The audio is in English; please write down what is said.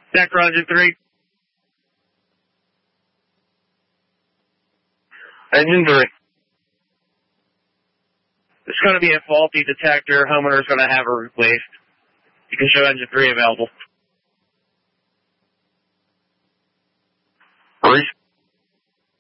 Sector engine 3. Engine 3. It's going to be a faulty detector. Homeowner's going to have it replaced. You can show engine 3 available.